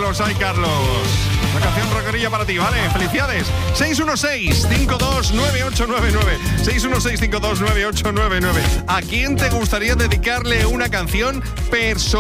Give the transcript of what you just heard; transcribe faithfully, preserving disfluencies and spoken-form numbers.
Carlos, ay, Carlos. Una canción rockerilla para ti, ¿vale? Felicidades. seis uno seis, cinco dos nueve ocho nueve nueve. seis uno seis, cinco dos nueve ocho nueve nueve. ¿A quién te gustaría dedicarle una canción personal?